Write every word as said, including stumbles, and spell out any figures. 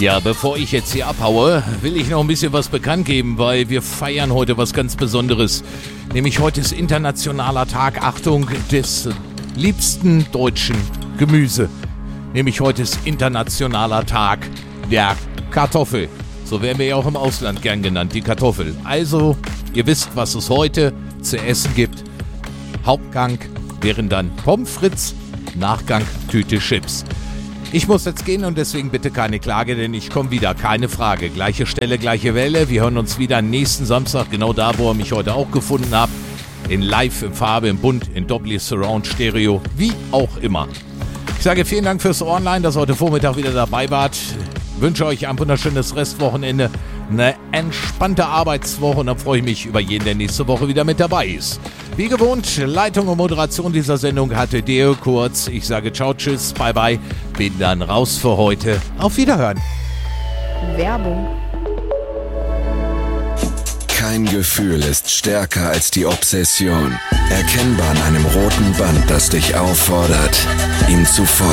Ja, bevor ich jetzt hier abhaue, will ich noch ein bisschen was bekannt geben, weil wir feiern heute was ganz Besonderes. Nämlich heute ist internationaler Tag, Achtung, des liebsten deutschen Gemüse. Nämlich heute ist internationaler Tag der Kartoffel. So werden wir ja auch im Ausland gern genannt, die Kartoffel. Also, ihr wisst, was es heute zu essen gibt. Hauptgang wären dann Pommes frites, Nachgang Tüte Chips. Ich muss jetzt gehen und deswegen bitte keine Klage, denn ich komme wieder, keine Frage. Gleiche Stelle, gleiche Welle. Wir hören uns wieder nächsten Samstag, genau da, wo ihr mich heute auch gefunden habt. In Live, in Farbe, in Bunt, in Dolby Surround, Stereo, wie auch immer. Ich sage vielen Dank fürs Online, dass ihr heute Vormittag wieder dabei wart. Ich wünsche euch ein wunderschönes Restwochenende, eine entspannte Arbeitswoche und dann freue ich mich über jeden, der nächste Woche wieder mit dabei ist. Wie gewohnt, Leitung und Moderation dieser Sendung hatte Deo Kurz. Ich sage ciao, tschüss, bye bye, bin dann raus für heute. Auf Wiederhören. Werbung. Kein Gefühl ist stärker als die Obsession. Erkennbar an einem roten Band, das dich auffordert, ihm zu folgen.